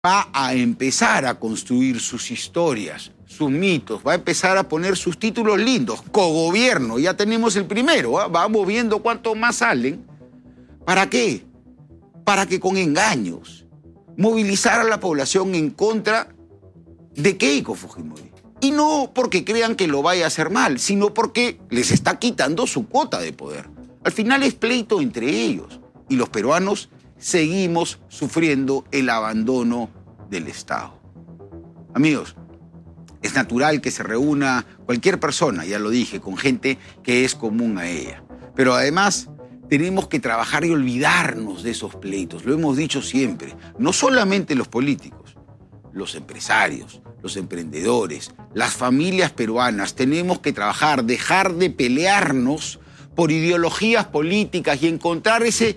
va a empezar a construir sus historias, sus mitos, va a empezar a poner sus títulos lindos. Cogobierno, ya tenemos el primero, ¿eh? Vamos viendo cuántos más salen. ¿Para qué? Para que con engaños movilizar a la población en contra de Keiko Fujimori. Y no porque crean que lo vaya a hacer mal, sino porque les está quitando su cuota de poder. Al final es pleito entre ellos y los peruanos seguimos sufriendo el abandono del Estado. Amigos, es natural que se reúna cualquier persona, ya lo dije, con gente que es común a ella. Pero además tenemos que trabajar y olvidarnos de esos pleitos. Lo hemos dicho siempre. No solamente los políticos, los empresarios, los emprendedores, las familias peruanas. Tenemos que trabajar, dejar de pelearnos por ideologías políticas y encontrar ese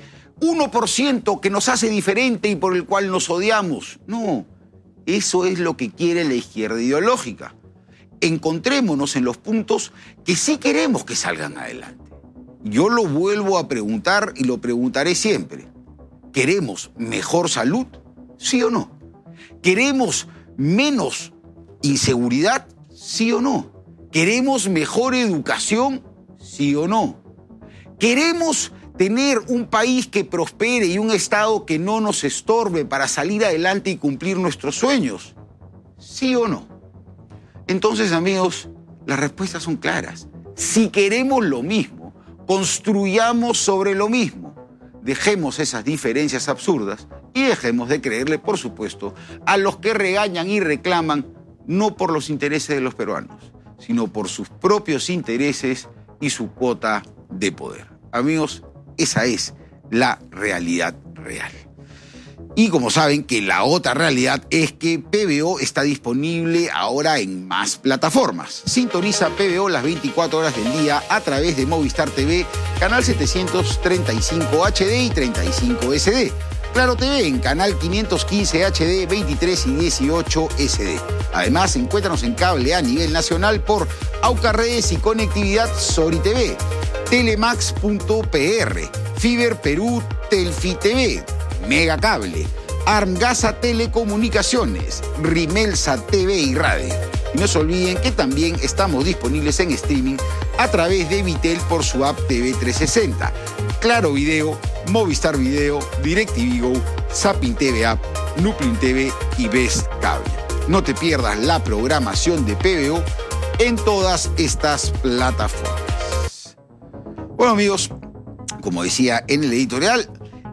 1% que nos hace diferente y por el cual nos odiamos. No, eso es lo que quiere la izquierda ideológica. Encontrémonos en los puntos que sí queremos que salgan adelante. Yo lo vuelvo a preguntar y lo preguntaré siempre. ¿Queremos mejor salud? ¿Sí o no? ¿Queremos menos inseguridad? ¿Sí o no? ¿Queremos mejor educación? ¿Sí o no? ¿Queremos tener un país que prospere y un Estado que no nos estorbe para salir adelante y cumplir nuestros sueños? ¿Sí o no? Entonces, amigos, las respuestas son claras. Si queremos lo mismo, construyamos sobre lo mismo. Dejemos esas diferencias absurdas y dejemos de creerle, por supuesto, a los que regañan y reclaman no por los intereses de los peruanos, sino por sus propios intereses y su cuota de poder. Amigos, esa es la realidad real. Y como saben que la otra realidad es que PBO está disponible ahora en más plataformas. Sintoniza PBO las 24 horas del día a través de Movistar TV, canal 735 HD y 35 SD. Claro TV en canal 515 HD, 23 y 18 SD. Además, encuéntranos en cable a nivel nacional por Auca Redes y Conectividad Sori TV, Telemax.pr, Fiber Perú, Telfi TV, Megacable, Armgasa Telecomunicaciones, Rimelsa TV y Radio. Y no se olviden que también estamos disponibles en streaming a través de Vitel por su app TV 360, Claro Video, Movistar Video, DirecTV Go, Zapping TV App, Nuclein TV y Best Cable. No te pierdas la programación de PBO en todas estas plataformas. Bueno, amigos, como decía en el editorial,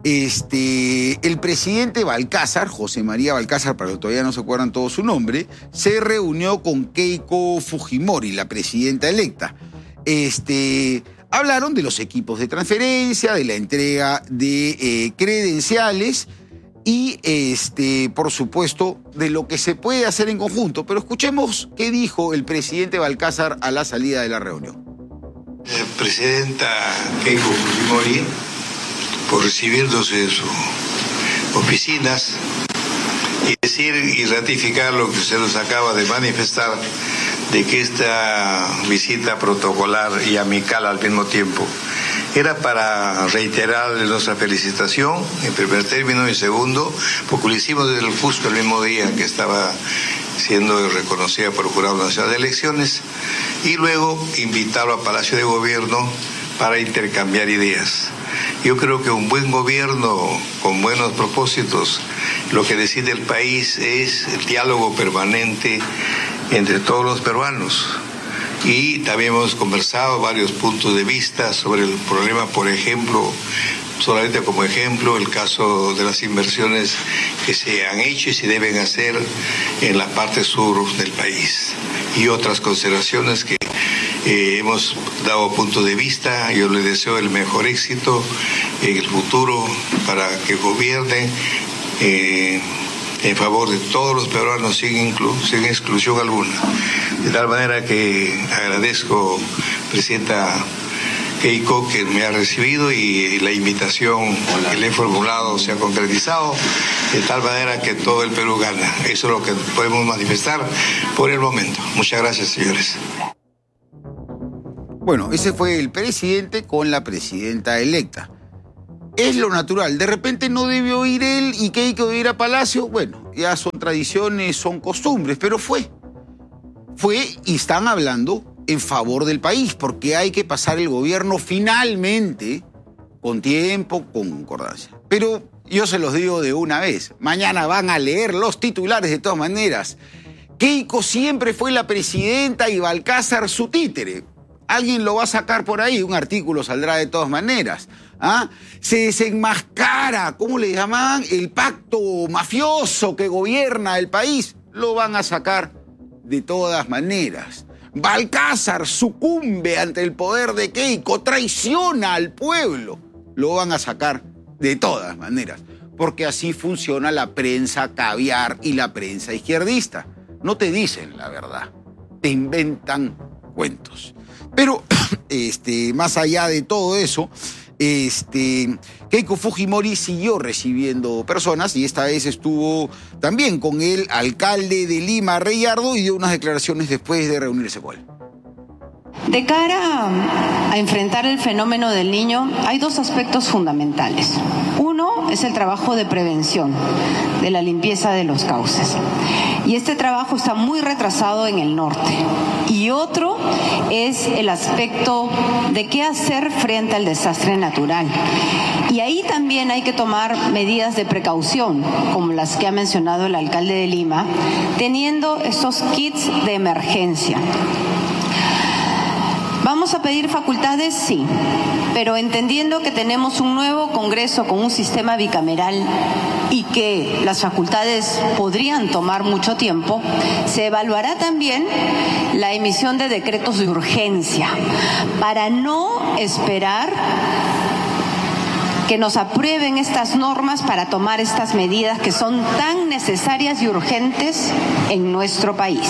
el presidente Balcázar, José María Balcázar, para los que todavía no se acuerdan todo su nombre, se reunió con Keiko Fujimori, la presidenta electa. Hablaron de los equipos de transferencia, de la entrega de credenciales y, por supuesto, de lo que se puede hacer en conjunto. Pero escuchemos qué dijo el presidente Balcázar a la salida de la reunión. Presidenta Keiko Fujimori, por recibirnos en sus oficinas y decir y ratificar lo que se nos acaba de manifestar, de que esta visita protocolar y amical al mismo tiempo era para reiterarle nuestra felicitación en primer término y segundo, porque lo hicimos justo el mismo día que estaba siendo reconocida por el Jurado Nacional de Elecciones, y luego invitarlo a Palacio de Gobierno para intercambiar ideas. Yo creo que un buen gobierno con buenos propósitos, lo que decide el país es el diálogo permanente entre todos los peruanos. Y también hemos conversado varios puntos de vista sobre el problema, por ejemplo, solamente como ejemplo, el caso de las inversiones que se han hecho y se deben hacer en la parte sur del país y otras consideraciones que hemos dado punto de vista. Yo le deseo el mejor éxito en el futuro para que gobierne en favor de todos los peruanos sin exclusión alguna. De tal manera que agradezco, presidenta Keiko, que me ha recibido y la invitación que le he formulado se ha concretizado, de tal manera que todo el Perú gana. Eso es lo que podemos manifestar por el momento. Muchas gracias, señores. Bueno, ese fue el presidente con la presidenta electa. es lo natural. De repente no debió ir él y Keiko debió ir a Palacio. Bueno, ya son tradiciones, son costumbres, pero fue y están hablando en favor del país, porque hay que pasar el gobierno finalmente con tiempo, con concordancia. Pero yo se los digo de una vez, mañana van a leer los titulares de todas maneras. Keiko siempre fue la presidenta y Balcázar su títere. Alguien lo va a sacar por ahí, un artículo saldrá de todas maneras. ¿Ah? Se desenmascara, ¿cómo le llamaban? El pacto mafioso que gobierna el país. Lo van a sacar de todas maneras. Balcázar sucumbe ante el poder de Keiko, traiciona al pueblo. Lo van a sacar de todas maneras, porque así funciona la prensa caviar y la prensa izquierdista. No te dicen la verdad, te inventan cuentos. Pero más allá de todo eso, Keiko Fujimori siguió recibiendo personas y esta vez estuvo también con el alcalde de Lima, Reyardo, y dio unas declaraciones después de reunirse con él. De cara a enfrentar el fenómeno del Niño, hay dos aspectos fundamentales. Uno es el trabajo de prevención, de la limpieza de los cauces. Y este trabajo está muy retrasado en el norte. Y otro es el aspecto de qué hacer frente al desastre natural. Y ahí también hay que tomar medidas de precaución, como las que ha mencionado el alcalde de Lima, teniendo estos kits de emergencia. ¿Vamos a pedir facultades? Sí, pero entendiendo que tenemos un nuevo Congreso con un sistema bicameral y que las facultades podrían tomar mucho tiempo, se evaluará también la emisión de decretos de urgencia para no esperar que nos aprueben estas normas para tomar estas medidas que son tan necesarias y urgentes en nuestro país.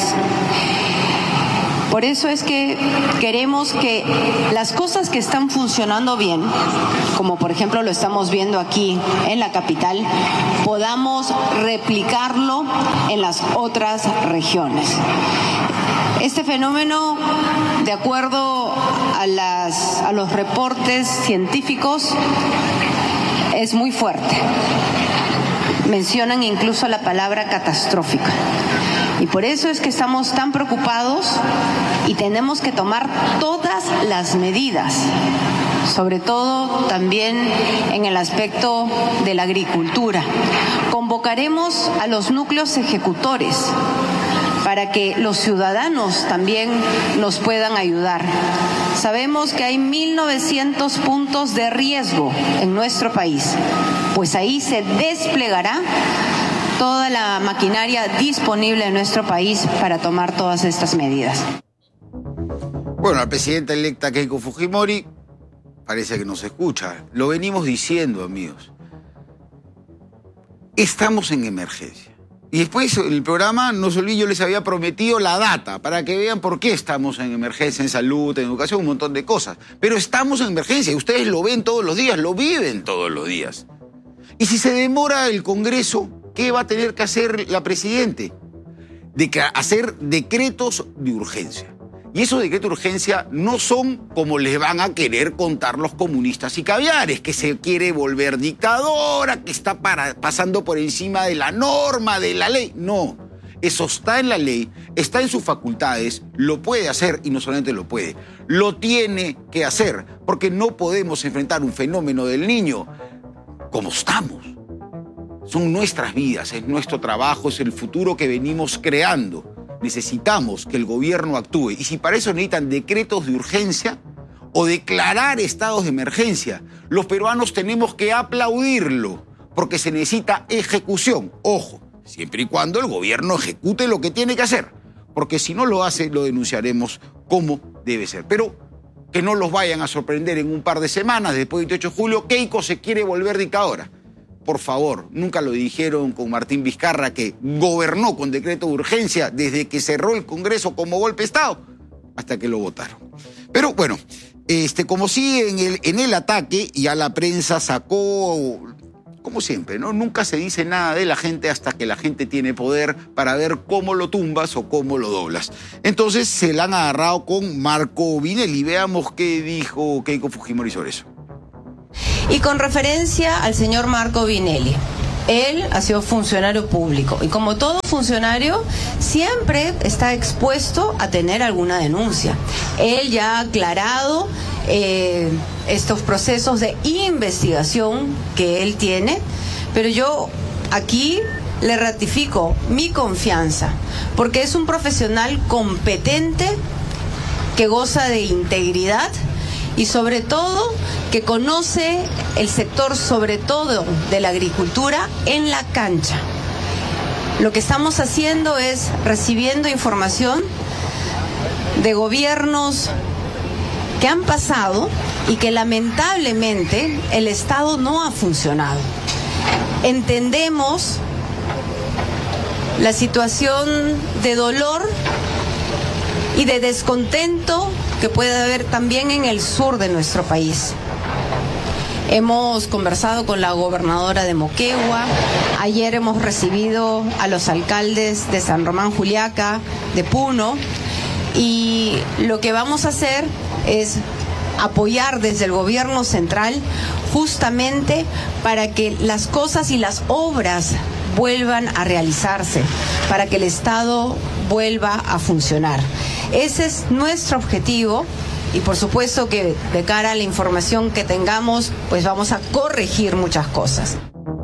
Por eso es que queremos que las cosas que están funcionando bien, como por ejemplo lo estamos viendo aquí en la capital, podamos replicarlo en las otras regiones. Este fenómeno, de acuerdo a los reportes científicos, es muy fuerte. Mencionan incluso la palabra catastrófica. Y por eso es que estamos tan preocupados y tenemos que tomar todas las medidas, sobre todo también en el aspecto de la agricultura. Convocaremos a los núcleos ejecutores para que los ciudadanos también nos puedan ayudar. Sabemos que hay 1.900 puntos de riesgo en nuestro país, pues ahí se desplegará toda la maquinaria disponible en nuestro país para tomar todas estas medidas. Bueno, la presidenta electa Keiko Fujimori parece que nos escucha. Lo venimos diciendo, amigos. Estamos en emergencia. Y después el programa, no se olviden, yo les había prometido la data para que vean por qué estamos en emergencia, en salud, en educación, un montón de cosas. Pero estamos en emergencia y ustedes lo ven todos los días, lo viven todos los días. Y si se demora el Congreso, ¿qué va a tener que hacer la presidenta? Hacer decretos de urgencia. Y esos decretos de urgencia no son como les van a querer contar los comunistas y caviares, que se quiere volver dictadora, que está pasando por encima de la norma, de la ley. No, eso está en la ley, está en sus facultades, lo puede hacer y no solamente lo puede, lo tiene que hacer, porque no podemos enfrentar un fenómeno del Niño como estamos. Son nuestras vidas, es nuestro trabajo, es el futuro que venimos creando. Necesitamos que el gobierno actúe. Y si para eso necesitan decretos de urgencia o declarar estados de emergencia, los peruanos tenemos que aplaudirlo, porque se necesita ejecución. Ojo, siempre y cuando el gobierno ejecute lo que tiene que hacer, porque si no lo hace, lo denunciaremos como debe ser. Pero que no los vayan a sorprender en un par de semanas, después del 28 de julio, Keiko se quiere volver dictadora. Por favor, nunca lo dijeron con Martín Vizcarra, que gobernó con decreto de urgencia desde que cerró el Congreso como golpe de Estado hasta que lo votaron. Pero bueno, como sigue en el ataque, ya la prensa sacó, como siempre, ¿no? Nunca se dice nada de la gente hasta que la gente tiene poder para ver cómo lo tumbas o cómo lo doblas. Entonces se la han agarrado con Marco Vinelli. Veamos qué dijo Keiko Fujimori sobre eso. Y con referencia al señor Marco Vinelli, él ha sido funcionario público y como todo funcionario siempre está expuesto a tener alguna denuncia. Él ya ha aclarado estos procesos de investigación que él tiene, pero yo aquí le ratifico mi confianza porque es un profesional competente que goza de integridad y sobre todo que conoce el sector, sobre todo de la agricultura, en la cancha. Lo que estamos haciendo es recibiendo información de gobiernos que han pasado y que lamentablemente el Estado no ha funcionado. Entendemos la situación de dolor y de descontento que puede haber también en el sur de nuestro país. Hemos conversado con la gobernadora de Moquegua, ayer hemos recibido a los alcaldes de San Román Juliaca, de Puno, y lo que vamos a hacer es apoyar desde el gobierno central justamente para que las cosas y las obras vuelvan a realizarse, para que el Estado vuelva a funcionar. Ese es nuestro objetivo y por supuesto que de cara a la información que tengamos, pues vamos a corregir muchas cosas.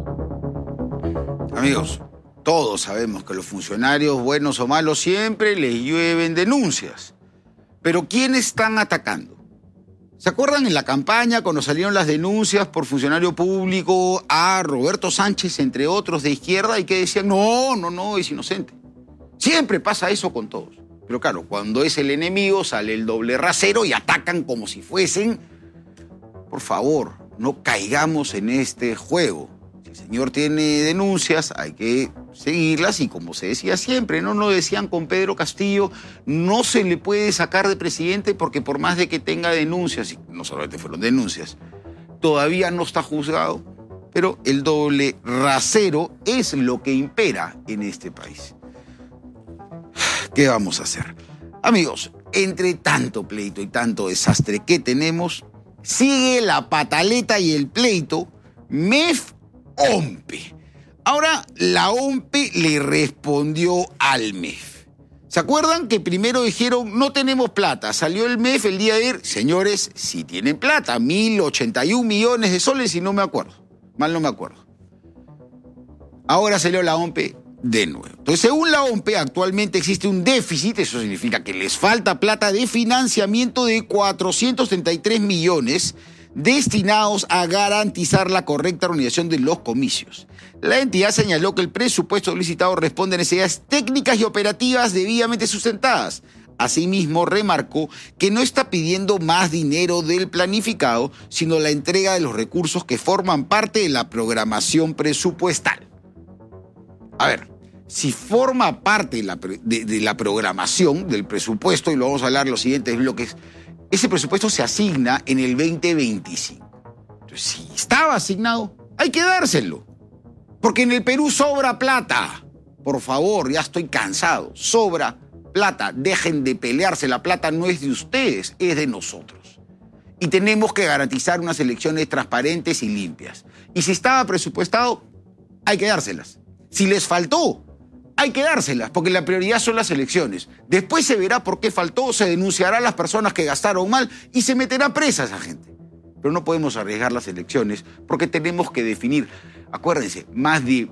Amigos, todos sabemos que los funcionarios, buenos o malos, siempre les llueven denuncias. Pero ¿quién están atacando? ¿Se acuerdan en la campaña cuando salieron las denuncias por funcionario público a Roberto Sánchez, entre otros de izquierda, y que decían, no, es inocente? Siempre pasa eso con todos. Pero claro, cuando es el enemigo sale el doble rasero y atacan como si fuesen. Por favor, no caigamos en este juego. Si el señor tiene denuncias, hay que seguirlas y como se decía siempre, no lo decían con Pedro Castillo, no se le puede sacar de presidente porque por más de que tenga denuncias, y no solamente fueron denuncias, todavía no está juzgado, pero el doble rasero es lo que impera en este país. ¿Qué vamos a hacer? Amigos, entre tanto pleito y tanto desastre que tenemos, sigue la pataleta y el pleito MEF-OMPE. Ahora la OMPE le respondió al MEF. ¿Se acuerdan que primero dijeron no tenemos plata? Salió el MEF el día de ayer. Señores, sí tienen plata, 1.081 millones de soles y no me acuerdo. Mal no me acuerdo. Ahora salió la OMPE de nuevo. Entonces, según la OMPE, actualmente existe un déficit, eso significa que les falta plata de financiamiento de 433 millones destinados a garantizar la correcta organización de los comicios. La entidad señaló que el presupuesto solicitado responde a necesidades técnicas y operativas debidamente sustentadas. Asimismo, remarcó que no está pidiendo más dinero del planificado, sino la entrega de los recursos que forman parte de la programación presupuestal. A ver, si forma parte de la programación del presupuesto, y lo vamos a hablar en los siguientes bloques, ese presupuesto se asigna en el 2025. Entonces, si estaba asignado, hay que dárselo. Porque en el Perú sobra plata. Por favor, ya estoy cansado. Sobra plata. Dejen de pelearse. La plata no es de ustedes, es de nosotros. Y tenemos que garantizar unas elecciones transparentes y limpias. Y si estaba presupuestado, hay que dárselas. Si les faltó, hay que dárselas, porque la prioridad son las elecciones. Después se verá por qué faltó, se denunciará a las personas que gastaron mal y se meterá presa a esa gente. Pero no podemos arriesgar las elecciones porque tenemos que definir, acuérdense, más de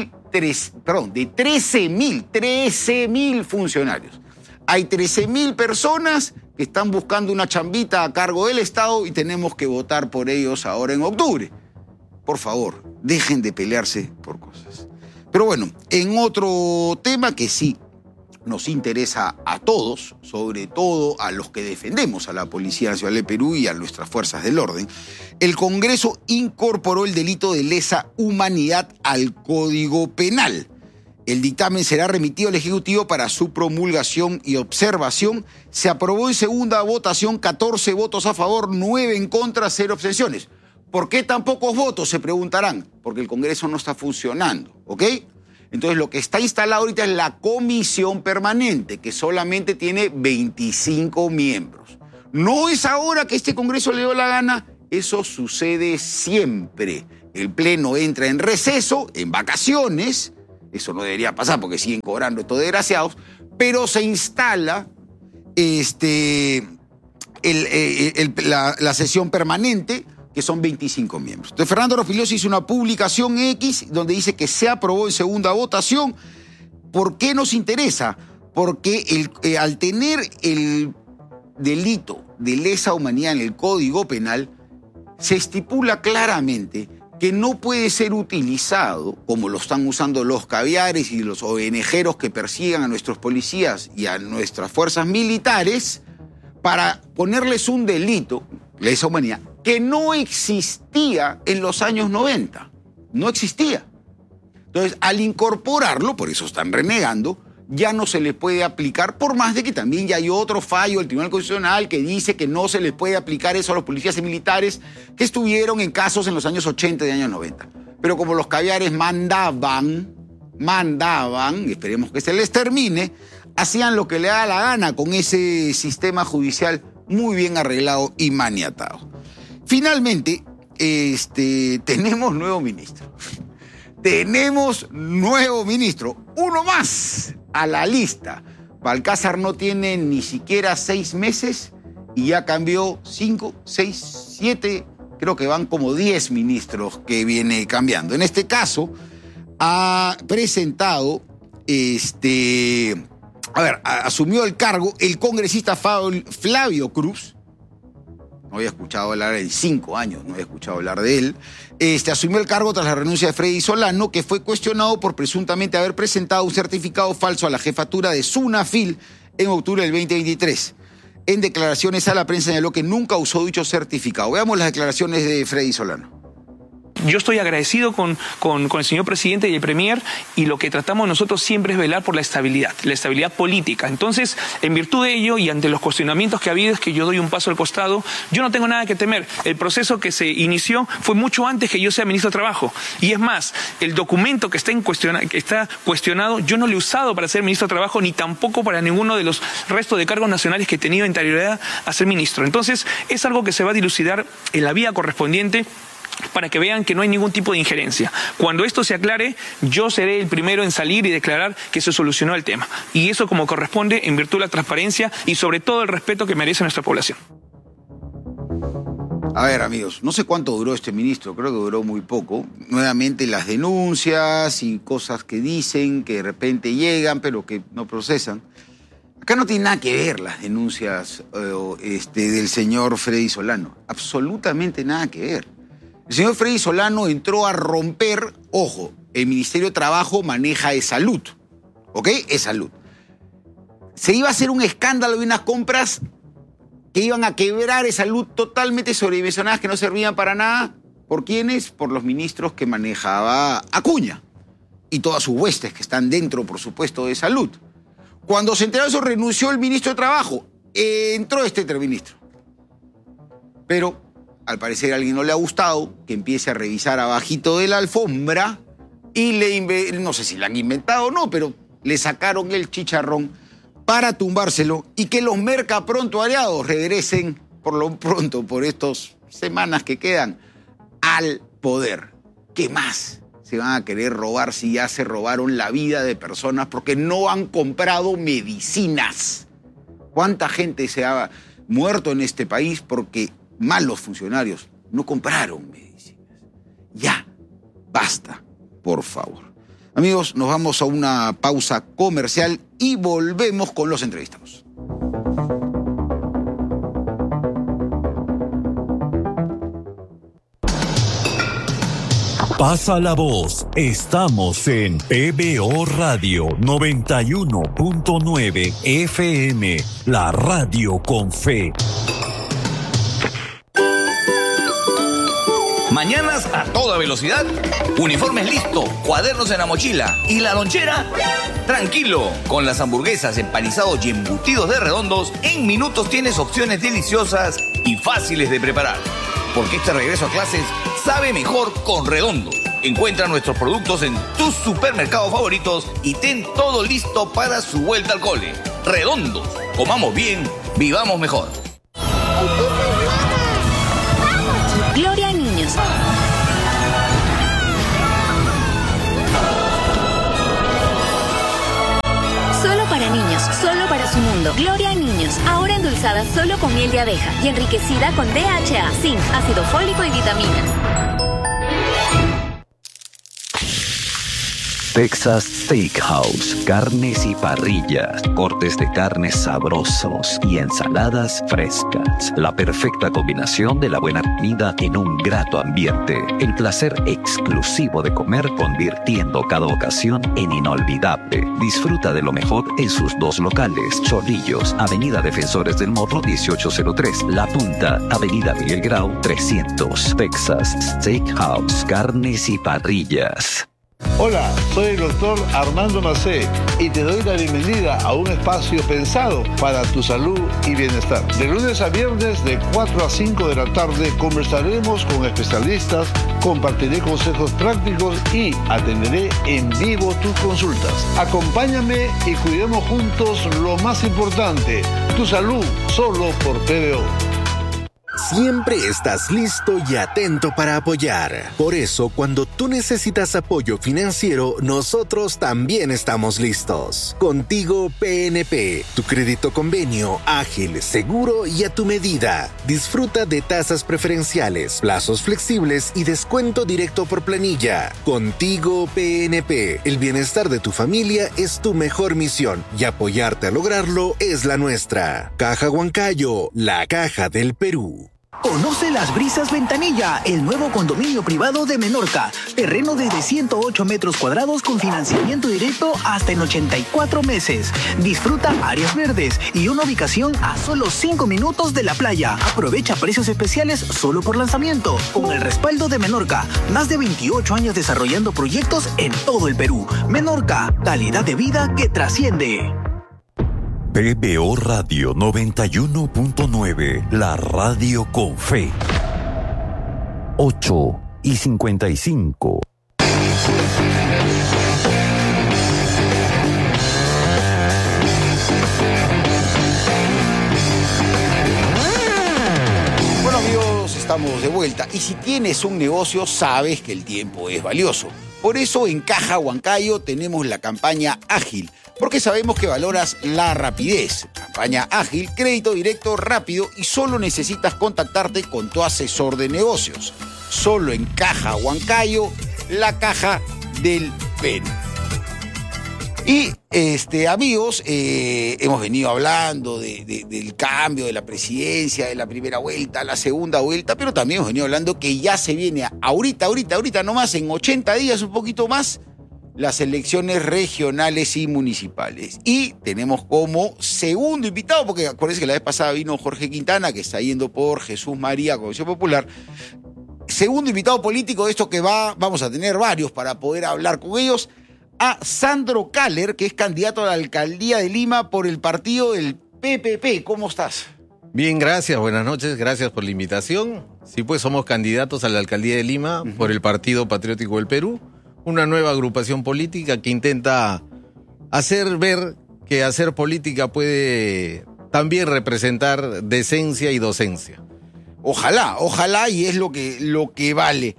13.000 funcionarios. Hay 13.000 personas que están buscando una chambita a cargo del Estado y tenemos que votar por ellos ahora en octubre. Por favor, dejen de pelearse por cosas. Pero bueno, en otro tema que sí nos interesa a todos, sobre todo a los que defendemos a la Policía Nacional de Perú y a nuestras fuerzas del orden, el Congreso incorporó el delito de lesa humanidad al Código Penal. El dictamen será remitido al Ejecutivo para su promulgación y observación. Se aprobó en segunda votación, 14 votos a favor, 9 en contra, 0 abstenciones. ¿Por qué tan pocos votos? Se preguntarán. Porque el Congreso no está funcionando, ¿ok? Entonces lo que está instalado ahorita es la comisión permanente, que solamente tiene 25 miembros. No es ahora que este Congreso le dio la gana, Eso sucede siempre. El Pleno entra en receso, en vacaciones, eso no debería pasar porque siguen cobrando estos desgraciados, pero se instala la sesión permanente, que son 25 miembros. Entonces Fernando Rospigliosi hizo una publicación X donde dice que se aprobó en segunda votación. ¿Por qué nos interesa? Porque al tener el delito de lesa humanidad en el Código Penal, se estipula claramente que no puede ser utilizado, como lo están usando los caviares y los ONGeros que persigan a nuestros policías y a nuestras fuerzas militares, para ponerles un delito, lesa humanidad, que no existía en los años 90. No existía. Entonces, al incorporarlo, por eso están renegando, ya no se les puede aplicar, por más de que también ya hay otro fallo del Tribunal Constitucional que dice que no se les puede aplicar eso a los policías y militares que estuvieron en casos en los años 80 y años 90. Pero como los caviares mandaban, esperemos que se les termine, hacían lo que le da la gana con ese sistema judicial muy bien arreglado y maniatado. Finalmente, tenemos nuevo ministro. Tenemos nuevo ministro, uno más a la lista. Balcázar no tiene ni siquiera 6 meses y ya cambió 5, 6, 7, creo que van como 10 ministros que viene cambiando. En este caso, ha presentado, asumió el cargo el congresista Flavio Cruz. No había escuchado hablar en 5 años, no había escuchado hablar de él. Asumió el cargo tras la renuncia de Freddy Solano, que fue cuestionado por presuntamente haber presentado un certificado falso a la jefatura de Sunafil en octubre del 2023. En declaraciones a la prensa señaló que nunca usó dicho certificado. Veamos las declaraciones de Freddy Solano. Yo estoy agradecido con el señor presidente y el premier, y lo que tratamos nosotros siempre es velar por la estabilidad política. Entonces, en virtud de ello y ante los cuestionamientos que ha habido, es que yo doy un paso al costado. Yo no tengo nada que temer. El proceso que se inició fue mucho antes que yo sea ministro de Trabajo. Y es más, el documento que está cuestionado, yo no lo he usado para ser ministro de Trabajo, ni tampoco para ninguno de los restos de cargos nacionales que he tenido anterioridad a ser ministro. Entonces, es algo que se va a dilucidar en la vía correspondiente, para que vean que no hay ningún tipo de injerencia. Cuando esto se aclare, yo seré el primero en salir y declarar que se solucionó el tema. Y eso como corresponde en virtud de la transparencia y sobre todo el respeto que merece nuestra población. A ver, amigos, no sé cuánto duró este ministro, creo que duró muy poco. Nuevamente las denuncias y cosas que dicen, que de repente llegan, pero que no procesan. Acá no tiene nada que ver las denuncias del señor Freddy Solano. Absolutamente nada que ver. El señor Freddy Solano entró a romper, ojo, el Ministerio de Trabajo maneja E-Salud, ¿ok? E-Salud. Se iba a hacer un escándalo de unas compras que iban a quebrar E-Salud totalmente sobredimensionadas, que no servían para nada. ¿Por quiénes? Por los ministros que manejaba Acuña y todas sus huestes que están dentro, por supuesto, de Salud. Cuando se enteró de eso, renunció el ministro de Trabajo. Entró este ministro. Pero al parecer a alguien no le ha gustado que empiece a revisar abajito de la alfombra y no sé si le han inventado o no, pero le sacaron el chicharrón para tumbárselo y que los mercapronto aliados regresen por lo pronto, por estas semanas que quedan, al poder. ¿Qué más se van a querer robar si ya se robaron la vida de personas porque no han comprado medicinas? ¿Cuánta gente se ha muerto en este país porque malos funcionarios no compraron medicinas? Ya, basta, por favor. Amigos, nos vamos a una pausa comercial y volvemos con los entrevistados. Pasa la voz, estamos en PBO Radio 91.9 FM, la radio con fe. Mañanas a toda velocidad, uniformes listos, cuadernos en la mochila y la lonchera. Tranquilo, con las hamburguesas, empanizados y embutidos de Redondos, en minutos tienes opciones deliciosas y fáciles de preparar. Porque este regreso a clases sabe mejor con Redondos. Encuentra nuestros productos en tus supermercados favoritos y ten todo listo para su vuelta al cole. Redondos, comamos bien, vivamos mejor. ¡Vamos, chicos! para niños, solo para su mundo. Gloria a niños, ahora endulzada solo con miel de abeja y enriquecida con DHA, zinc, ácido fólico y vitaminas. Texas Steakhouse, carnes y parrillas, cortes de carnes sabrosos y ensaladas frescas. La perfecta combinación de la buena comida en un grato ambiente. El placer exclusivo de comer, convirtiendo cada ocasión en inolvidable. Disfruta de lo mejor en sus dos locales: Chorrillos, Avenida Defensores del Morro 1803, La Punta, Avenida Miguel Grau 300. Texas Steakhouse, carnes y parrillas. Hola, soy el doctor Armando Macé y te doy la bienvenida a un espacio pensado para tu salud y bienestar. De lunes a viernes de 4 a 5 de la tarde conversaremos con especialistas, compartiré consejos prácticos y atenderé en vivo tus consultas. Acompáñame y cuidemos juntos lo más importante, tu salud, solo por PBO. Siempre estás listo y atento para apoyar. Por eso, cuando tú necesitas apoyo financiero, nosotros también estamos listos. Contigo PNP, tu crédito convenio, ágil, seguro y a tu medida. Disfruta de tasas preferenciales, plazos flexibles y descuento directo por planilla. Contigo PNP, el bienestar de tu familia es tu mejor misión y apoyarte a lograrlo es la nuestra. Caja Huancayo, la caja del Perú. Conoce Las Brisas Ventanilla, el nuevo condominio privado de Menorca. Terreno desde 108 metros cuadrados con financiamiento directo hasta en 84 meses. Disfruta áreas verdes y una ubicación a solo 5 minutos de la playa. Aprovecha precios especiales solo por lanzamiento. Con el respaldo de Menorca, más de 28 años desarrollando proyectos en todo el Perú. Menorca, calidad de vida que trasciende. PBO Radio 91.9, la radio con fe. 8:55. Bueno, amigos, estamos de vuelta. Y si tienes un negocio, sabes que el tiempo es valioso. Por eso en Caja Huancayo tenemos la campaña Ágil, porque sabemos que valoras la rapidez. Campaña Ágil, crédito directo rápido y solo necesitas contactarte con tu asesor de negocios. Solo en Caja Huancayo, la caja del Perú. Y, amigos, hemos venido hablando del cambio de la presidencia, de la primera vuelta, la segunda vuelta, pero también hemos venido hablando que ya se viene ahorita nomás, en 80 días, un poquito más, las elecciones regionales y municipales. Y tenemos como segundo invitado, porque acuérdense que la vez pasada vino Jorge Quintana, que está yendo por Jesús María, Convención Popular. Segundo invitado político de esto que vamos a tener varios para poder hablar con ellos, a Sandro Kaller, que es candidato a la alcaldía de Lima por el partido del PPP. ¿Cómo estás? Bien, gracias, buenas noches, gracias por la invitación. Sí, pues somos candidatos a la alcaldía de Lima por el Partido Patriótico del Perú, una nueva agrupación política que intenta hacer ver que hacer política puede también representar decencia y docencia. Ojalá, y es lo que vale.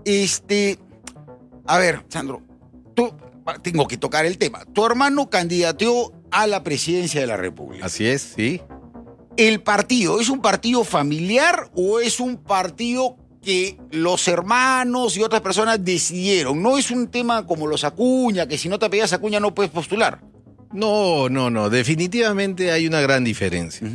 A ver, Sandro, tengo que tocar el tema. Tu hermano candidateó a la presidencia de la República. Así es, sí. ¿El partido es un partido familiar o es un partido que los hermanos y otras personas decidieron? No es un tema como los Acuña, que si no te apellidas Acuña no puedes postular. No, definitivamente hay una gran diferencia.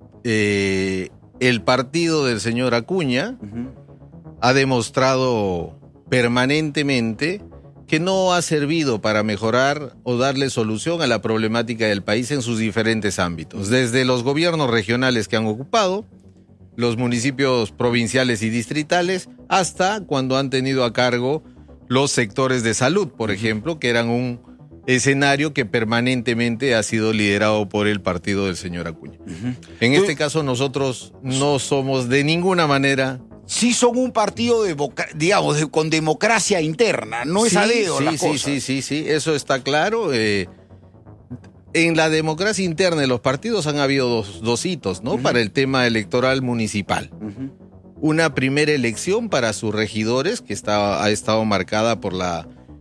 El partido del señor Acuña ha demostrado permanentemente que no ha servido para mejorar o darle solución a la problemática del país en sus diferentes ámbitos. Desde los gobiernos regionales que han ocupado, los municipios provinciales y distritales, hasta cuando han tenido a cargo los sectores de salud, por ejemplo, que eran un escenario que permanentemente ha sido liderado por el partido del señor Acuña. En este caso nosotros no somos de ninguna manera... Sí son un partido, con democracia interna, no es a dedo las cosas. Sí, eso está claro. En la democracia interna de los partidos han habido dos hitos, ¿no? Para el tema electoral municipal. Una primera elección para sus regidores, que ha estado marcada por la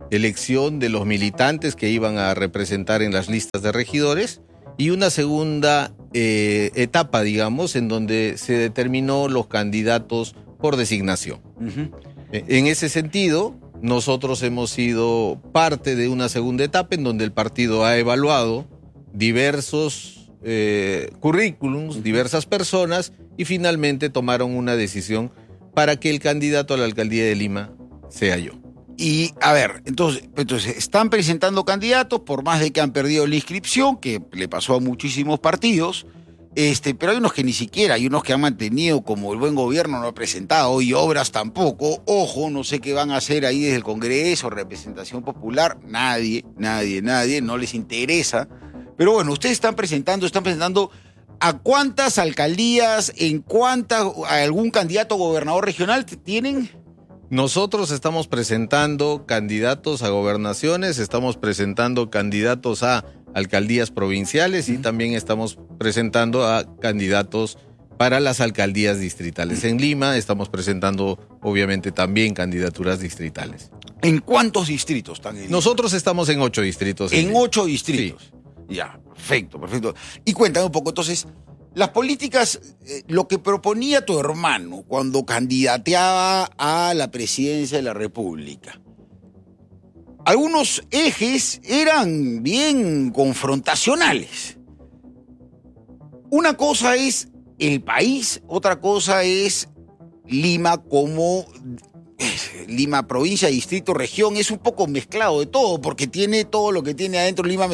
elección de los militantes que iban a representar en las listas de regidores, y una segunda etapa, digamos, en donde se determinó los candidatos por designación. En ese sentido, nosotros hemos sido parte de una segunda etapa en donde el partido ha evaluado diversos currículums, diversas personas, y finalmente tomaron una decisión para que el candidato a la alcaldía de Lima sea yo. Y, a ver, entonces están presentando candidatos, por más de que han perdido la inscripción, que le pasó a muchísimos partidos, pero hay unos que ni siquiera, hay unos que han mantenido, como el buen gobierno no ha presentado, y obras tampoco. Ojo, no sé qué van a hacer ahí desde el Congreso, representación popular, nadie, no les interesa. Pero bueno, ustedes están presentando ¿a cuántas alcaldías, a algún candidato a gobernador regional tienen? Nosotros estamos presentando candidatos a gobernaciones, estamos presentando candidatos a alcaldías provinciales y también estamos presentando a candidatos para las alcaldías distritales. En Lima estamos presentando, obviamente, también candidaturas distritales. ¿En cuántos distritos están en Lima? Nosotros estamos en 8 distritos. ¿En 8 distritos? Sí. Ya, perfecto. Y cuéntame un poco, entonces, las políticas, lo que proponía tu hermano cuando candidateaba a la presidencia de la República, algunos ejes eran bien confrontacionales. Una cosa es el país, otra cosa es Lima como Lima provincia, distrito, región. Es un poco mezclado de todo, porque tiene todo lo que tiene adentro Lima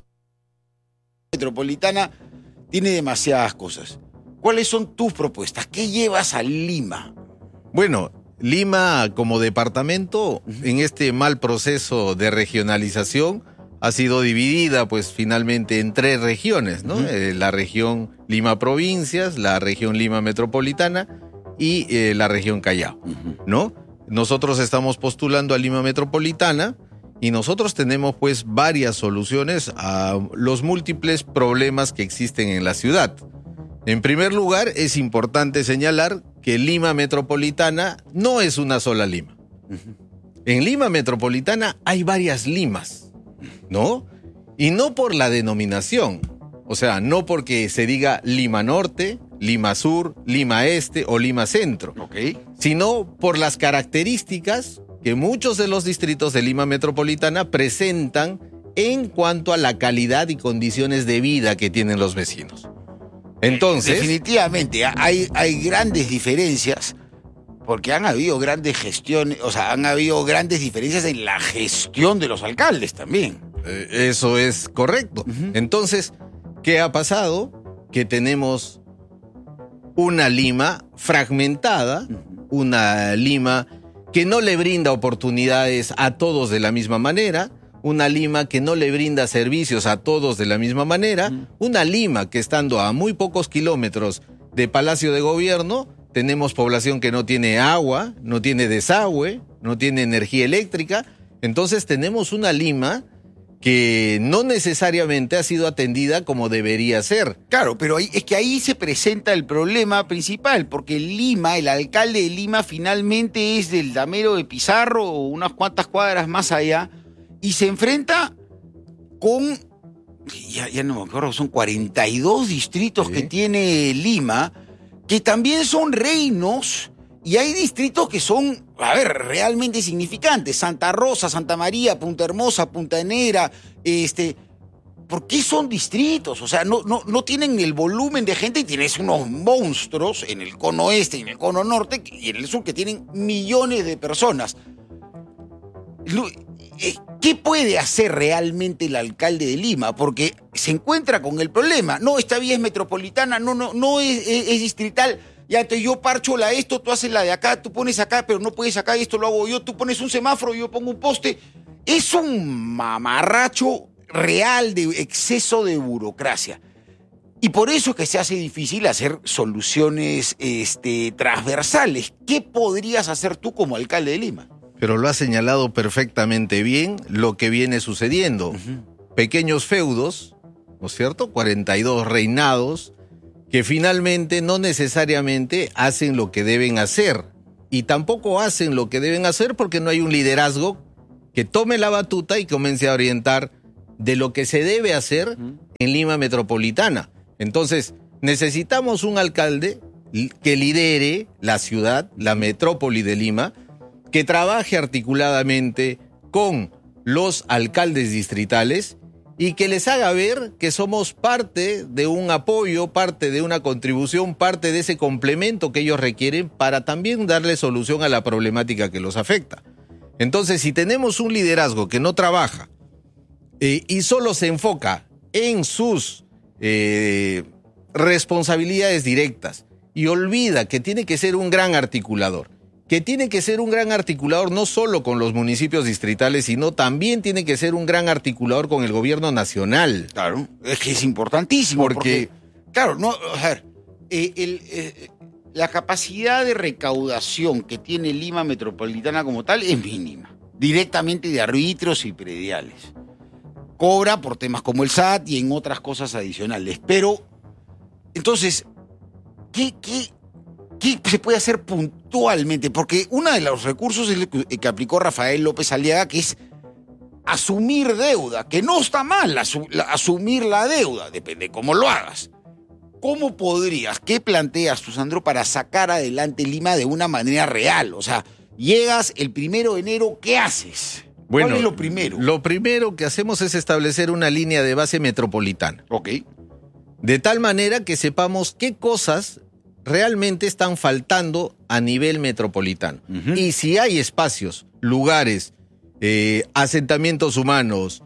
metropolitana, tiene demasiadas cosas. ¿Cuáles son tus propuestas? ¿Qué llevas a Lima? Bueno, Lima como departamento, en este mal proceso de regionalización, ha sido dividida pues finalmente en 3 regiones, ¿no? La región Lima Provincias, la región Lima Metropolitana y la región Callao, ¿no? Nosotros estamos postulando a Lima Metropolitana y nosotros tenemos pues varias soluciones a los múltiples problemas que existen en la ciudad. En primer lugar, es importante señalar que Lima Metropolitana no es una sola Lima. En Lima Metropolitana hay varias Limas, ¿no? Y no por la denominación, o sea, no porque se diga Lima Norte, Lima Sur, Lima Este o Lima Centro, sino por las características que muchos de los distritos de Lima Metropolitana presentan en cuanto a la calidad y condiciones de vida que tienen los vecinos. Entonces, definitivamente hay grandes diferencias, porque han habido grandes gestiones, o sea, han habido grandes diferencias en la gestión de los alcaldes también. Eso es correcto. Entonces, ¿qué ha pasado? Que tenemos una Lima fragmentada, una Lima que no le brinda oportunidades a todos de la misma manera, una Lima que no le brinda servicios a todos de la misma manera, una Lima que estando a muy pocos kilómetros de Palacio de Gobierno, tenemos población que no tiene agua, no tiene desagüe, no tiene energía eléctrica. Entonces tenemos una Lima que no necesariamente ha sido atendida como debería ser. Claro, pero es que ahí se presenta el problema principal, porque Lima, el alcalde de Lima finalmente es del damero de Pizarro o unas cuantas cuadras más allá, y se enfrenta con, ya no me acuerdo, son 42 distritos que tiene Lima, que también son reinos, y hay distritos que son, realmente significantes. Santa Rosa, Santa María, Punta Hermosa, Punta Negra, ¿por qué son distritos? O sea, no tienen el volumen de gente y tienes unos monstruos en el cono este y en el cono norte y en el sur que tienen millones de personas. ¿Qué puede hacer realmente el alcalde de Lima? Porque se encuentra con el problema. No, esta vía es metropolitana, no es distrital. Ya, entonces yo parcho esto, tú haces la de acá, tú pones acá, pero no puedes acá, esto lo hago yo, tú pones un semáforo, yo pongo un poste. Es un mamarracho real de exceso de burocracia. Y por eso es que se hace difícil hacer soluciones transversales. ¿Qué podrías hacer tú como alcalde de Lima? Pero lo ha señalado perfectamente bien lo que viene sucediendo. Pequeños feudos, ¿no es cierto? 42 reinados que finalmente no necesariamente hacen lo que deben hacer. Y tampoco hacen lo que deben hacer porque no hay un liderazgo que tome la batuta y comience a orientar de lo que se debe hacer en Lima Metropolitana. Entonces, necesitamos un alcalde que lidere la ciudad, la metrópoli de Lima, que trabaje articuladamente con los alcaldes distritales y que les haga ver que somos parte de un apoyo, parte de una contribución, parte de ese complemento que ellos requieren para también darle solución a la problemática que los afecta. Entonces, si tenemos un liderazgo que no trabaja y solo se enfoca en sus responsabilidades directas y olvida que tiene que ser un gran articulador, no solo con los municipios distritales, sino también tiene que ser un gran articulador con el gobierno nacional. Claro, es que es importantísimo. Porque claro, no, a ver, la capacidad de recaudación que tiene Lima Metropolitana como tal es mínima, directamente de arbitrios y prediales. Cobra por temas como el SAT y en otras cosas adicionales. Pero, entonces, ¿qué se puede hacer puntualmente? Porque uno de los recursos es el que aplicó Rafael López Aliaga, que es asumir deuda, que no está mal asumir la deuda, depende cómo lo hagas. ¿Cómo podrías, qué planteas tú, Sandro, para sacar adelante Lima de una manera real? O sea, llegas el 1 de enero, ¿qué haces? Bueno, ¿cuál es lo primero? Lo primero que hacemos es establecer una línea de base metropolitana. Ok. De tal manera que sepamos qué cosas realmente están faltando a nivel metropolitano. Y si hay espacios, lugares, asentamientos humanos,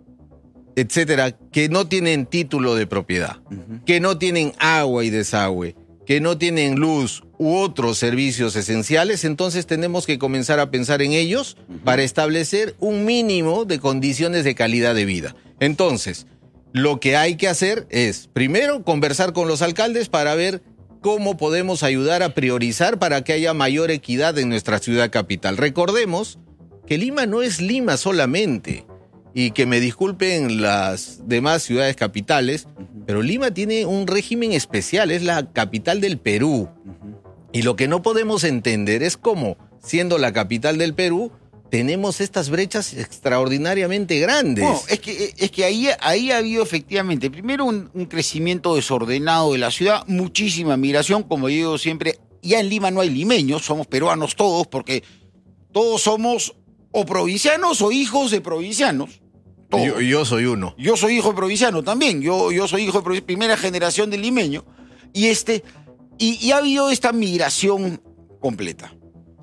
etcétera, que no tienen título de propiedad, que no tienen agua y desagüe, que no tienen luz u otros servicios esenciales, entonces tenemos que comenzar a pensar en ellos para establecer un mínimo de condiciones de calidad de vida. Entonces, lo que hay que hacer es, primero, conversar con los alcaldes para ver cómo podemos ayudar a priorizar para que haya mayor equidad en nuestra ciudad capital. Recordemos que Lima no es Lima solamente, y que me disculpen las demás ciudades capitales, pero Lima tiene un régimen especial, es la capital del Perú. Y lo que no podemos entender es cómo, siendo la capital del Perú, tenemos estas brechas extraordinariamente grandes. Bueno, es que ahí ha habido efectivamente, primero un crecimiento desordenado de la ciudad, muchísima migración, como yo digo siempre, ya en Lima no hay limeños, somos peruanos todos, porque todos somos o provincianos o hijos de provincianos. Yo soy uno. Yo soy hijo de provinciano también, yo soy hijo de primera generación de limeño, y ha habido esta migración completa.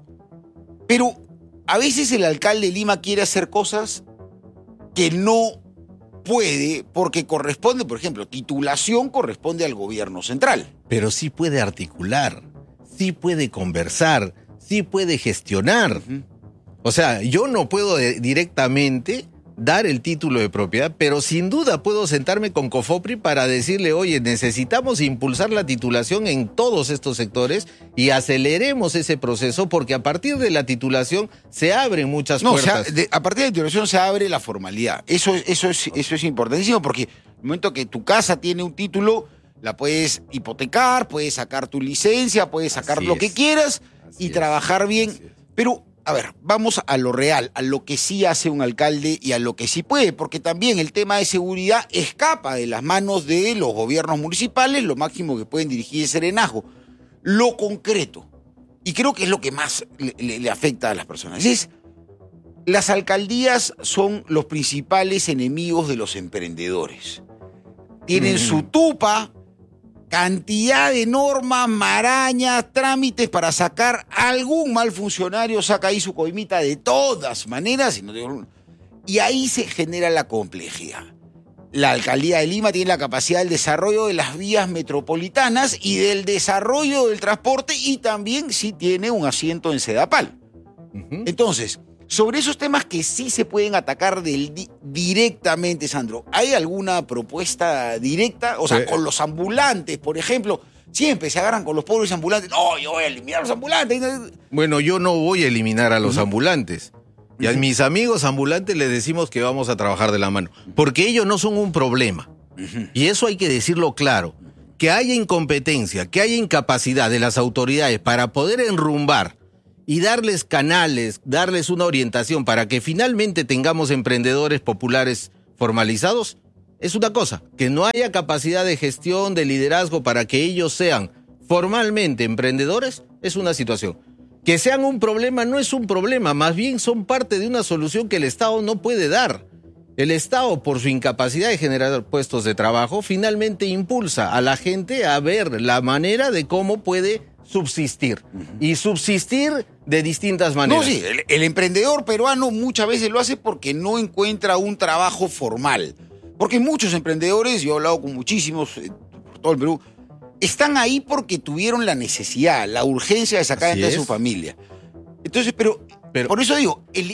Pero a veces el alcalde de Lima quiere hacer cosas que no puede porque corresponde, por ejemplo, titulación corresponde al gobierno central. Pero sí puede articular, sí puede conversar, sí puede gestionar. O sea, yo no puedo directamente dar el título de propiedad, pero sin duda puedo sentarme con COFOPRI para decirle, oye, necesitamos impulsar la titulación en todos estos sectores y aceleremos ese proceso porque a partir de la titulación se abren muchas puertas. O sea, a partir de la titulación se abre la formalidad. Eso es importantísimo porque en el momento que tu casa tiene un título, la puedes hipotecar, puedes sacar tu licencia, puedes sacar lo que quieras y trabajar bien. Pero a ver, vamos a lo real, a lo que sí hace un alcalde y a lo que sí puede, porque también el tema de seguridad escapa de las manos de los gobiernos municipales, lo máximo que pueden dirigir es serenazgo. Lo concreto, y creo que es lo que más le afecta a las personas, es las alcaldías son los principales enemigos de los emprendedores. Tienen su tupa, cantidad de normas, marañas, trámites para sacar algún mal funcionario, saca ahí su coimita de todas maneras, y ahí se genera la complejidad. La alcaldía de Lima tiene la capacidad del desarrollo de las vías metropolitanas y del desarrollo del transporte y también sí tiene un asiento en Sedapal. Entonces, sobre esos temas que sí se pueden atacar directamente, Sandro, ¿hay alguna propuesta directa? O sea, con los ambulantes, por ejemplo, siempre se agarran con los pobres ambulantes. No, yo voy a eliminar a los ambulantes. Bueno, yo no voy a eliminar a los ambulantes. Y a mis amigos ambulantes les decimos que vamos a trabajar de la mano. Porque ellos no son un problema. Y eso hay que decirlo claro. Que haya incompetencia, que haya incapacidad de las autoridades para poder enrumbar y darles canales, darles una orientación para que finalmente tengamos emprendedores populares formalizados, es una cosa. Que no haya capacidad de gestión, de liderazgo para que ellos sean formalmente emprendedores, es una situación. Que sean un problema no es un problema, más bien son parte de una solución que el Estado no puede dar. El Estado, por su incapacidad de generar puestos de trabajo, finalmente impulsa a la gente a ver la manera de cómo puede subsistir. Y subsistir de distintas maneras. No, sí, el emprendedor peruano muchas veces lo hace porque no encuentra un trabajo formal. Porque muchos emprendedores, yo he hablado con muchísimos por todo el Perú, están ahí porque tuvieron la necesidad, la urgencia de sacar adelante a su familia. Entonces, pero por eso digo, el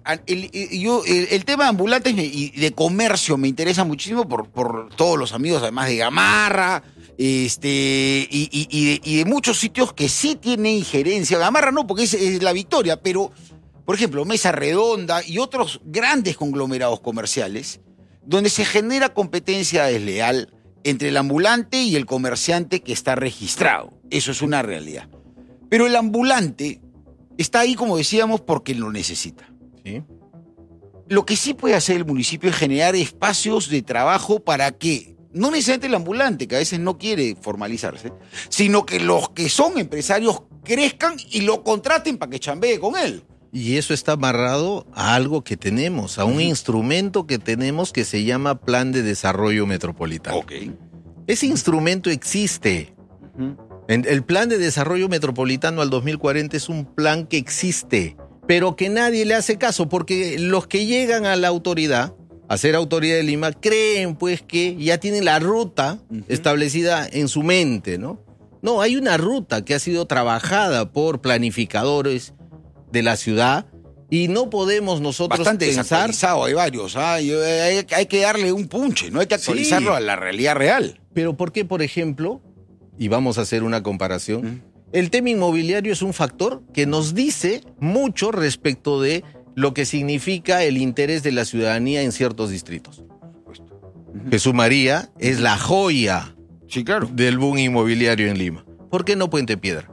tema de ambulantes y de comercio me interesa muchísimo por todos los amigos, además de Gamarra, y de muchos sitios que sí tienen injerencia. Gamarra no, porque es la Victoria, pero, por ejemplo, Mesa Redonda y otros grandes conglomerados comerciales, donde se genera competencia desleal entre el ambulante y el comerciante que está registrado. Eso es una realidad. Pero el ambulante está ahí, como decíamos, porque lo necesita. Sí. Lo que sí puede hacer el municipio es generar espacios de trabajo para que, no necesariamente el ambulante, que a veces no quiere formalizarse, sino que los que son empresarios crezcan y lo contraten para que chambee con él. Y eso está amarrado a algo que tenemos, a un instrumento que tenemos que se llama Plan de Desarrollo Metropolitano. Okay. Ese instrumento existe. El Plan de Desarrollo Metropolitano al 2040 es un plan que existe, pero que nadie le hace caso, porque los que llegan a la autoridad, a ser autoridad de Lima, creen pues que ya tienen la ruta establecida en su mente, ¿no? No, hay una ruta que ha sido trabajada por planificadores de la ciudad y no podemos nosotros bastante pensar... desactualizado, hay varios, hay que darle un punche, no hay que actualizarlo a la realidad real. Pero ¿por qué, por ejemplo, y vamos a hacer una comparación, el tema inmobiliario es un factor que nos dice mucho respecto de lo que significa el interés de la ciudadanía en ciertos distritos? Jesús María es la joya del boom inmobiliario en Lima. ¿Por qué no Puente Piedra?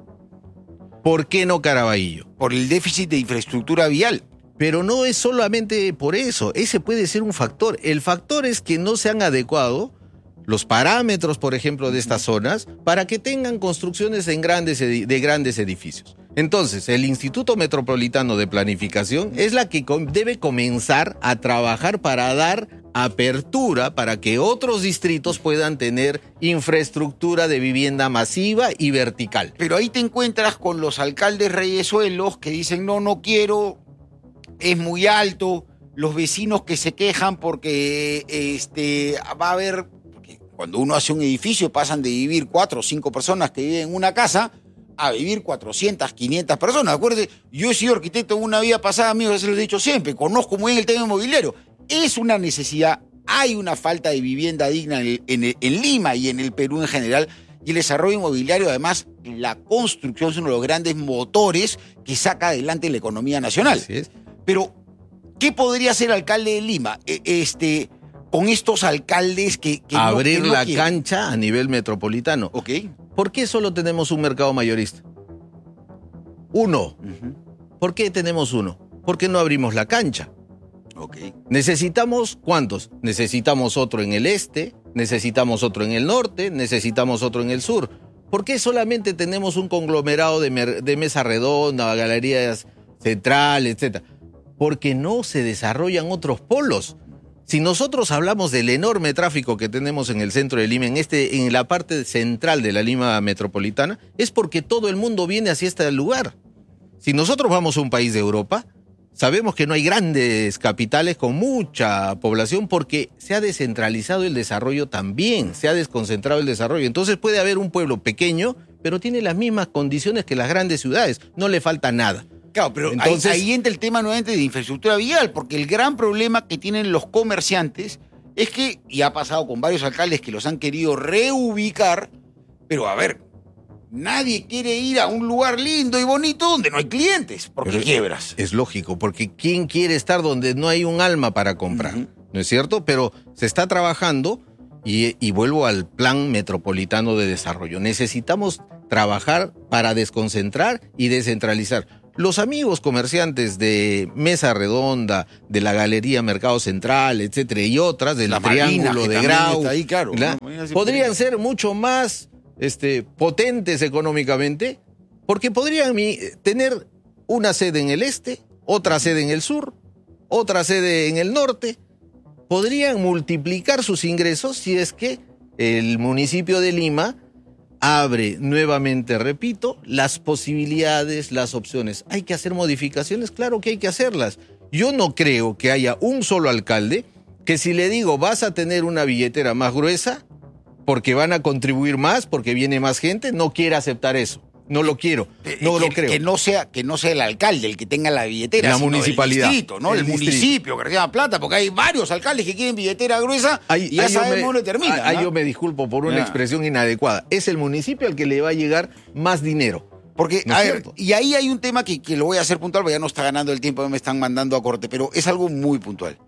¿Por qué no Caraballo? Por el déficit de infraestructura vial. Pero no es solamente por eso, ese puede ser un factor. El factor es que no se han adecuado los parámetros, por ejemplo, de estas zonas para que tengan construcciones de grandes edificios. Entonces, el Instituto Metropolitano de Planificación es la que debe comenzar a trabajar para dar apertura para que otros distritos puedan tener infraestructura de vivienda masiva y vertical. Pero ahí te encuentras con los alcaldes reyesuelos que dicen no quiero, es muy alto, los vecinos que se quejan porque va a haber, porque cuando uno hace un edificio pasan de vivir 4 o 5 personas que viven en una casa a vivir 400, 500 personas. Acuérdense, yo he sido arquitecto en una vida pasada, amigos, ya se lo he dicho siempre, conozco muy bien el tema inmobiliario. Es una necesidad, hay una falta de vivienda digna en Lima y en el Perú en general, y el desarrollo inmobiliario, además, la construcción es uno de los grandes motores que saca adelante la economía nacional. Así es. Pero, ¿qué podría hacer el alcalde de Lima con estos alcaldes que abrir que no la quieren? cancha a nivel metropolitano. Ok. ¿Por qué solo tenemos un mercado mayorista? Uno. ¿Por qué tenemos uno? ¿Por qué no abrimos la cancha? Okay. ¿Necesitamos cuántos? Necesitamos otro en el este, necesitamos otro en el norte, necesitamos otro en el sur. ¿Por qué solamente tenemos un conglomerado de mesa redonda, galerías centrales, etcétera? Porque no se desarrollan otros polos. Si nosotros hablamos del enorme tráfico que tenemos en el centro de Lima, en la parte central de la Lima metropolitana, es porque todo el mundo viene hacia este lugar. Si nosotros vamos a un país de Europa, sabemos que no hay grandes capitales con mucha población porque se ha descentralizado el desarrollo también, se ha desconcentrado el desarrollo. Entonces puede haber un pueblo pequeño, pero tiene las mismas condiciones que las grandes ciudades, no le falta nada. Claro, pero entonces, ahí entra el tema nuevamente de infraestructura vial, porque el gran problema que tienen los comerciantes es que, y ha pasado con varios alcaldes que los han querido reubicar, pero a ver, nadie quiere ir a un lugar lindo y bonito donde no hay clientes, porque quiebras. Es lógico, porque ¿quién quiere estar donde no hay un alma para comprar? ¿No es cierto? Pero se está trabajando y vuelvo al Plan Metropolitano de Desarrollo. Necesitamos trabajar para desconcentrar y descentralizar. los amigos comerciantes de Mesa Redonda, de la Galería Mercado Central, etcétera, y otras, del Triángulo de Grau, ahí, claro, podrían ser mucho más potentes económicamente, porque podrían tener una sede en el este, otra sede en el sur, otra sede en el norte. Podrían multiplicar sus ingresos si es que el municipio de Lima abre nuevamente, repito, las posibilidades, las opciones. ¿Hay que hacer modificaciones? Claro que hay que hacerlas. Yo no creo que haya un solo alcalde que si le digo vas a tener una billetera más gruesa porque van a contribuir más, porque viene más gente, no quiera aceptar eso. No lo quiero, no lo creo. Que no sea el alcalde el que tenga la billetera, la sino municipalidad. El distrito, ¿no? El municipio que reciba plata, porque hay varios alcaldes que quieren billetera gruesa y ya sabemos dónde termina. Ahí yo me disculpo por una expresión inadecuada. Es el municipio al que le va a llegar más dinero. Porque, ¿no a es ver, cierto? y ahí hay un tema que lo voy a hacer puntual, porque ya no está ganando el tiempo, me están mandando a corte, pero es algo muy puntual.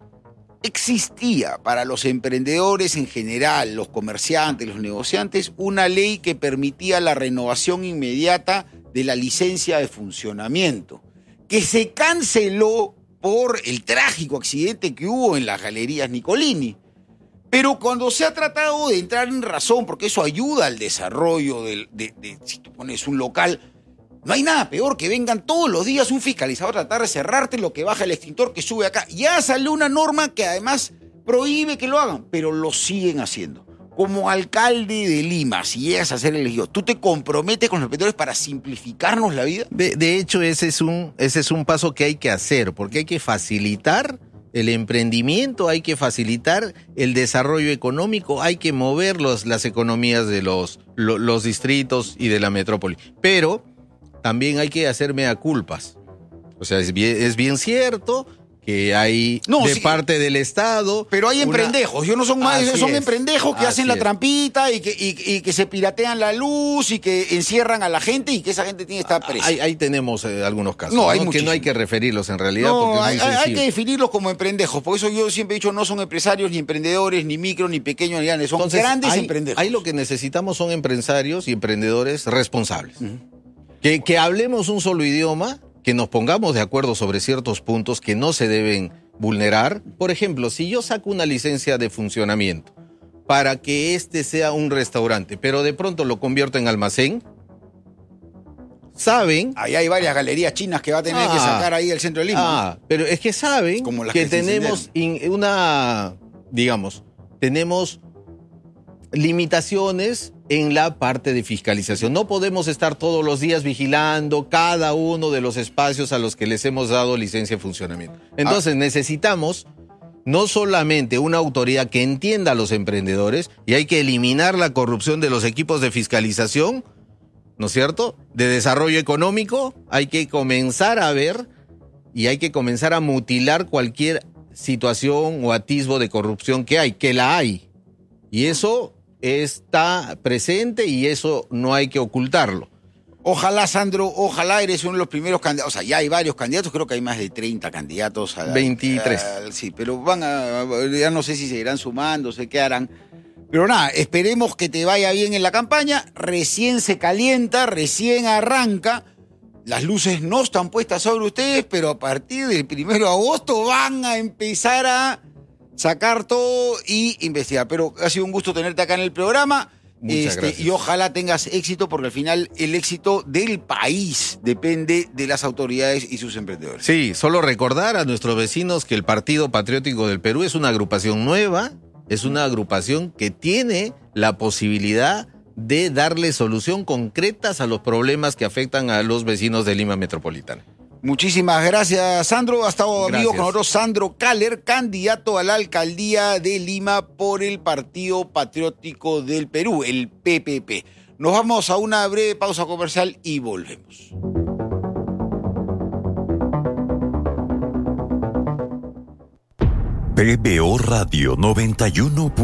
Existía para los emprendedores en general, los comerciantes, los negociantes, una ley que permitía la renovación inmediata de la licencia de funcionamiento, que se canceló por el trágico accidente que hubo en las Galerías Nicolini. Pero cuando se ha tratado de entrar en razón, porque eso ayuda al desarrollo si tú pones un local, no hay nada peor que vengan todos los días un fiscalizador a tratar de cerrarte lo que baja el extintor que sube acá. Ya salió una norma que además prohíbe que lo hagan, pero lo siguen haciendo. Como alcalde de Lima, si llegas a ser elegido, ¿tú te comprometes con los emprendedores para simplificarnos la vida? De hecho, ese es un paso que hay que hacer, porque hay que facilitar el emprendimiento, hay que facilitar el desarrollo económico, hay que mover las economías de los distritos y de la metrópoli. Pero también hay que hacer mea culpas. O sea, es bien cierto que hay parte del Estado. Pero hay emprendejos, yo no son más, son emprendejos que hacen la trampita y que se piratean la luz y que encierran a la gente y que esa gente tiene que estar presa. Ahí tenemos algunos casos, que no hay que referirlos en realidad. No, porque es muy hay que definirlos como emprendejos, por eso yo siempre he dicho no son empresarios, ni emprendedores, ni micro, ni pequeños, ni grandes, son grandes emprendejos. Ahí lo que necesitamos son empresarios y emprendedores responsables. Que hablemos un solo idioma, que nos pongamos de acuerdo sobre ciertos puntos que no se deben vulnerar. Por ejemplo, si yo saco una licencia de funcionamiento para que este sea un restaurante, pero de pronto lo convierto en almacén, saben... Ahí hay varias galerías chinas que va a tener que sacar ahí el centro de Lima. Pero es que saben que tenemos tenemos limitaciones en la parte de fiscalización. No podemos estar todos los días vigilando cada uno de los espacios a los que les hemos dado licencia de funcionamiento. Entonces necesitamos no solamente una autoridad que entienda a los emprendedores, y hay que eliminar la corrupción de los equipos de fiscalización, ¿no es cierto?, de desarrollo económico. Hay que comenzar a ver y hay que comenzar a mutilar cualquier situación o atisbo de corrupción que la hay. Y eso está presente y eso no hay que ocultarlo. Ojalá, Sandro, ojalá eres uno de los primeros candidatos. O sea, ya hay varios candidatos, creo que hay más de 30 candidatos. 23. Sí, pero ya no sé si se irán sumando, se quedarán. Pero nada, esperemos que te vaya bien en la campaña. Recién se calienta, recién arranca. Las luces no están puestas sobre ustedes, pero a partir del 1 de agosto van a empezar a sacar todo y investigar. Pero ha sido un gusto tenerte acá en el programa. Muchas gracias. Y ojalá tengas éxito, porque al final el éxito del país depende de las autoridades y sus emprendedores. Sí, solo recordar a nuestros vecinos que el Partido Patriótico del Perú es una agrupación nueva, es una agrupación que tiene la posibilidad de darle solución concretas a los problemas que afectan a los vecinos de Lima Metropolitana. Muchísimas gracias, Sandro. Ha estado amigo con nosotros Sandro Kaller, candidato a la alcaldía de Lima por el Partido Patriótico del Perú, el PPP. Nos vamos a una breve pausa comercial y volvemos. PBO Radio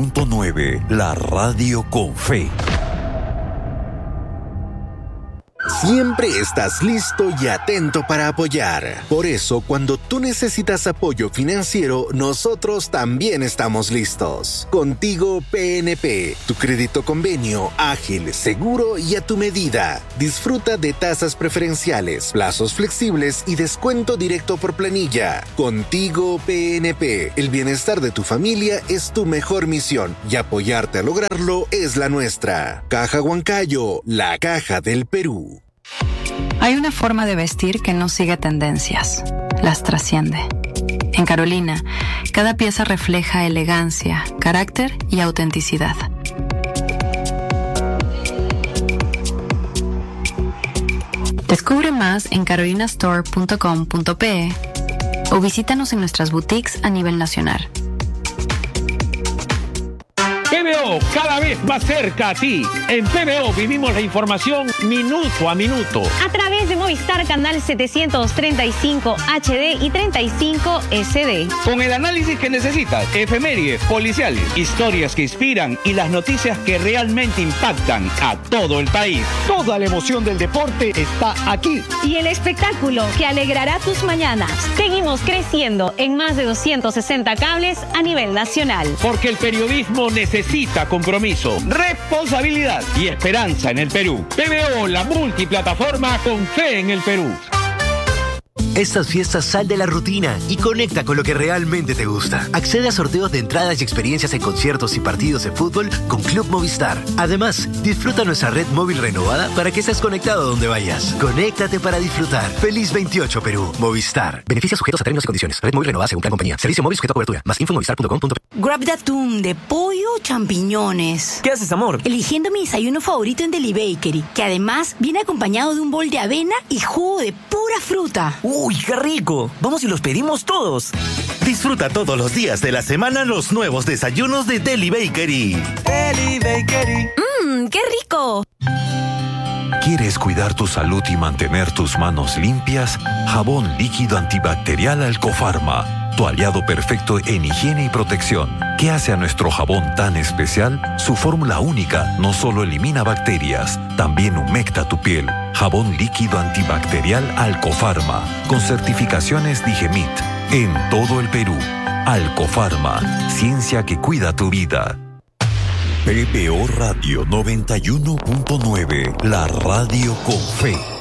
91.9, la radio con fe. Siempre estás listo y atento para apoyar. Por eso, cuando tú necesitas apoyo financiero, nosotros también estamos listos. Contigo PNP, tu crédito convenio ágil, seguro y a tu medida. Disfruta de tasas preferenciales, plazos flexibles y descuento directo por planilla. Contigo PNP, el bienestar de tu familia es tu mejor misión y apoyarte a lograrlo es la nuestra. Caja Huancayo, la caja del Perú. Hay una forma de vestir que no sigue tendencias, las trasciende. En Carolina, cada pieza refleja elegancia, carácter y autenticidad. Descubre más en carolinastore.com.pe o visítanos en nuestras boutiques a nivel nacional. PBO, cada vez más cerca a ti. En PBO vivimos la información minuto a minuto. A través de Movistar Canal 735 HD y 35 SD. Con el análisis que necesitas, efemérides, policiales, historias que inspiran y las noticias que realmente impactan a todo el país. Toda la emoción del deporte está aquí. Y el espectáculo que alegrará tus mañanas. Seguimos creciendo en más de 260 cables a nivel nacional. Porque el periodismo necesita compromiso, responsabilidad y esperanza en el Perú. PBO, la multiplataforma con fe en el Perú. Estas fiestas sal de la rutina y conecta con lo que realmente te gusta. Accede a sorteos de entradas y experiencias en conciertos y partidos de fútbol con Club Movistar. Además, disfruta nuestra red móvil renovada para que estés conectado donde vayas. Conéctate para disfrutar. Feliz 28 Perú. Movistar. Beneficios sujetos a términos y condiciones. Red móvil renovada según plan compañía. Servicio móvil sujeto a cobertura. Más info en movistar.com.pe. Grab de atún, de pollo o champiñones. ¿Qué haces, amor? Eligiendo mi desayuno favorito en Deli Bakery, que además viene acompañado de un bol de avena y jugo de pura fruta. ¡Uy, qué rico! Vamos y los pedimos todos. Disfruta todos los días de la semana los nuevos desayunos de Deli Bakery. Deli Bakery. ¡Qué rico! ¿Quieres cuidar tu salud y mantener tus manos limpias? Jabón líquido antibacterial Alcofarma, tu aliado perfecto en higiene y protección. ¿Qué hace a nuestro jabón tan especial? Su fórmula única no solo elimina bacterias, también humecta tu piel. Jabón líquido antibacterial Alcofarma, con certificaciones Digemit, en todo el Perú. Alcofarma, ciencia que cuida tu vida. PBO Radio 91.9, la radio con fe.